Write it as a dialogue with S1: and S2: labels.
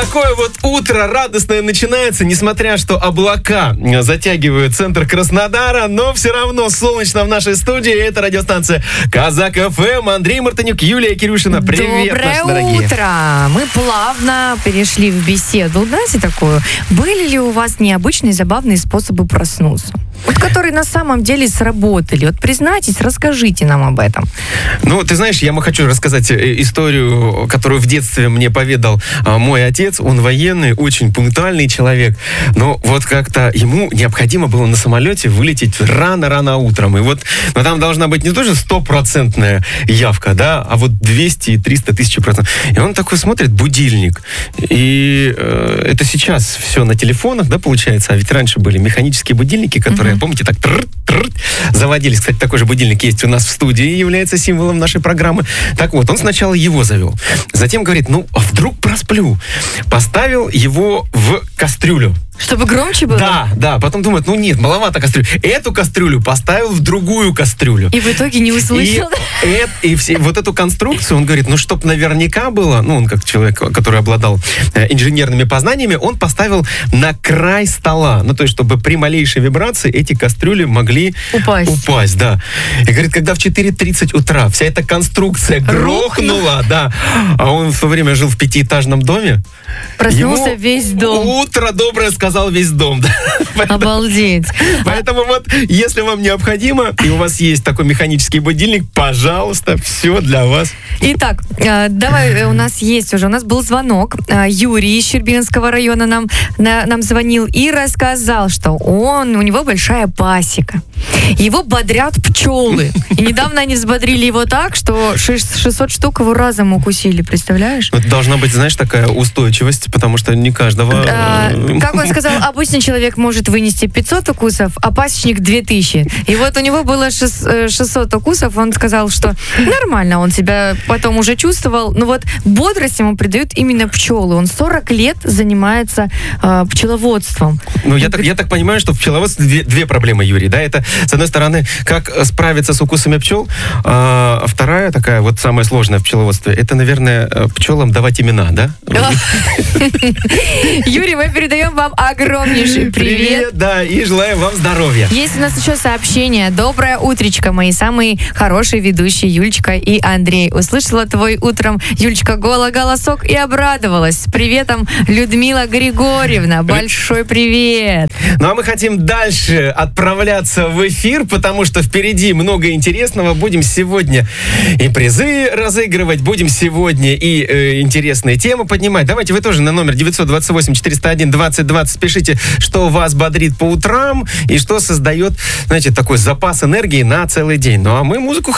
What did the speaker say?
S1: такое вот утро радостное начинается, несмотря что облака затягивают центр Краснодара, но все равно солнечно в нашей студии. Это радиостанция Казак ФМ. Андрей Мартынюк, Юлия Кирюшина. Привет,
S2: Доброе
S1: наши дорогие.
S2: утро! Мы плавно перешли в беседу. Знаете такую? Были ли у вас необычные, забавные способы проснуться? Вот которые на самом деле сработали. Вот признайтесь, расскажите нам об этом.
S1: Ну, ты знаешь, я хочу рассказать историю, которую в детстве мне поведал мой отец. Он военный, очень пунктуальный человек. Но вот как-то ему необходимо было на самолете вылететь рано-рано утром. И вот там должна быть не тоже 100% явка, да, а вот 200 и 300 тысяч %. И он такой смотрит, будильник. И это сейчас все на телефонах, да, получается. А ведь раньше были механические будильники, которые, помните, так заводились. Кстати, такой же будильник есть у нас в студии, является символом нашей программы. Так вот, он сначала его завел. Затем говорит, а вдруг просплю. Поставил его в кастрюлю.
S2: Чтобы громче было?
S1: Да. Потом думает, нет, маловато кастрюлю. Эту кастрюлю поставил в другую кастрюлю.
S2: И в итоге не услышал.
S1: И вот эту конструкцию, он говорит, чтоб наверняка было, он как человек, который обладал инженерными познаниями, он поставил на край стола. То есть, чтобы при малейшей вибрации эти кастрюли могли упасть, да. И говорит, когда в 4:30 утра вся эта конструкция грохнула, да, а он в то время жил в 5-этажном доме.
S2: Проснулся весь дом.
S1: Утро доброе сказал весь дом. Да.
S2: Обалдеть.
S1: Поэтому вот, если вам необходимо, и у вас есть такой механический будильник, пожалуйста, все для вас.
S2: Итак, давай, у нас был звонок. Юрий из Щербинского района нам звонил и рассказал, что у него большая пасека. Его бодрят пчелы. И недавно они взбодрили его так, что 600 штук его разом укусили, представляешь?
S1: Это должна быть, знаешь, такая устойчивость, потому что не каждого...
S2: Как он сказал, обычный человек может вынести 500 укусов, а пасечник 2000. И вот у него было 600 укусов, он сказал, что нормально, он себя потом уже чувствовал. Но вот бодрость ему придают именно пчелы. Он 40 лет занимается пчеловодством.
S1: Я так понимаю, что в пчеловодстве две проблемы, Юрий, да? Это, с одной стороны, как справиться с укусами пчел, а вторая такая, вот самая сложная в пчеловодстве, это, наверное, пчелам давать имена, да?
S2: Юрий, мы передаем вам огромнейший привет.
S1: Да, и желаем вам здоровья.
S2: Есть у нас еще сообщение. Доброе утречко, мои самые хорошие ведущие Юлечка и Андрей. Услышала твой утром, Юлечка, голосок и обрадовалась. С приветом, Людмила Григорьевна. Большой привет.
S1: А мы хотим дальше отправляться в эфир, потому что впереди много интересного. Будем сегодня и призы разыгрывать, будем сегодня и интересные темы поднимать. Давайте вы тоже на номер 928-401-2020 пишите, что вас бодрит по утрам и что создает, знаете, такой запас энергии на целый день. А мы музыку